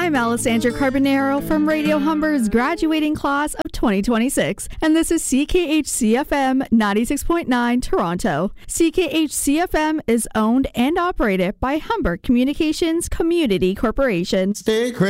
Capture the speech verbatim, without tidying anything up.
I'm Alessandra Carbonaro from Radio Humber's graduating class of twenty twenty-six, and this is C K H C F M ninety-six point nine Toronto. C K H C F M is owned and operated by Humber Communications Community Corporation. Stay